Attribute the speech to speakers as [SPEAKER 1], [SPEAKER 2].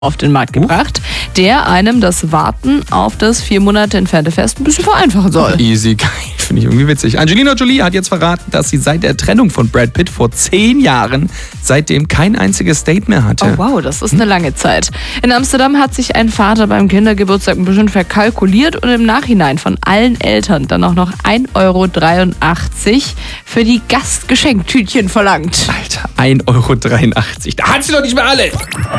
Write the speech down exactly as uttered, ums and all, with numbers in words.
[SPEAKER 1] auf den Markt gebracht, der einem das Warten auf das vier Monate entfernte Fest ein bisschen vereinfachen soll.
[SPEAKER 2] Easy, geil, finde ich irgendwie witzig. Angelina Jolie hat jetzt verraten, dass sie seit der Trennung von Brad Pitt vor zehn Jahren seitdem kein einziges Date mehr hatte.
[SPEAKER 1] Oh wow, das ist eine lange Zeit. In Amsterdam hat sich ein Vater beim Kindergeburtstag ein bisschen verkalkuliert und im Nachhinein von allen Eltern dann auch noch ein Euro dreiundachtzig für die Gastgeschenktütchen verlangt.
[SPEAKER 2] Alter, ein Euro dreiundachtzig, da hat sie doch nicht mehr alle.